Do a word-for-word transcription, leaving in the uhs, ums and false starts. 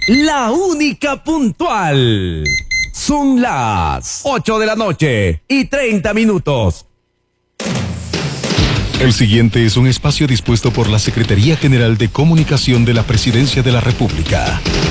la única puntual. Son las ocho de la noche y treinta minutos. El siguiente es un espacio dispuesto por la Secretaría General de Comunicación de la Presidencia de la República.